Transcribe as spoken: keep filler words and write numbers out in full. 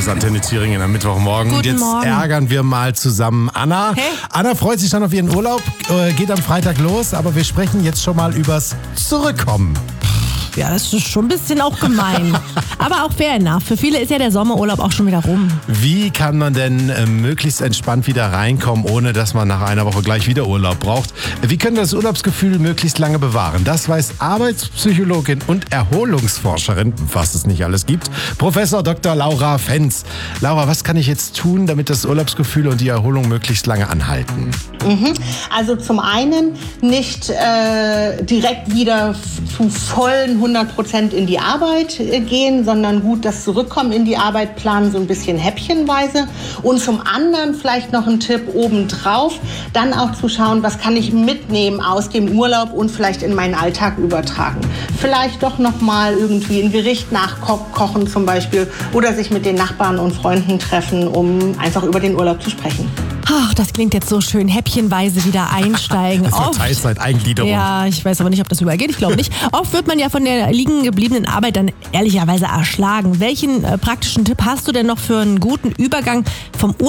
ist Antenne Thüringen am Mittwochmorgen. Guten Jetzt Morgen. ärgern wir mal zusammen Anna. Hey. Anna freut sich schon auf ihren Urlaub, äh, geht am Freitag los, aber wir sprechen jetzt schon mal übers Zurückkommen. Ja, das ist schon ein bisschen auch gemein. Aber auch fair enough. Für viele ist ja der Sommerurlaub auch schon wieder rum. Wie kann man denn äh, möglichst entspannt wieder reinkommen, ohne dass man nach einer Woche gleich wieder Urlaub braucht? Wie können wir das Urlaubsgefühl möglichst lange bewahren? Das weiß Arbeitspsychologin und Erholungsforscherin, was es nicht alles gibt, Professor Doktor Laura Fenz. Laura, was kann ich jetzt tun, damit das Urlaubsgefühl und die Erholung möglichst lange anhalten? Mhm. Also zum einen nicht äh, direkt wieder zu vollen hundert Prozent in die Arbeit äh, gehen, sondern gut das Zurückkommen in die Arbeit planen, so ein bisschen häppchenweise. Und zum anderen vielleicht noch ein Tipp obendrauf, dann auch zu schauen, was kann ich mitnehmen aus dem Urlaub und vielleicht in meinen Alltag übertragen. Vielleicht doch noch mal irgendwie ein Gericht nachkochen zum Beispiel oder sich mit den Nachbarn und Freunden treffen, um einfach über den Urlaub zu sprechen. Ach, das klingt jetzt so schön. Häppchenweise wieder einsteigen. Das war Teilzeit-Eingliederung. Ja, ich weiß aber nicht, ob das überall geht. Ich glaube nicht. Oft wird man ja von der liegen gebliebenen Arbeit dann ehrlicherweise erschlagen. Welchen äh, praktischen Tipp hast du denn noch für einen guten Übergang vom Urlaub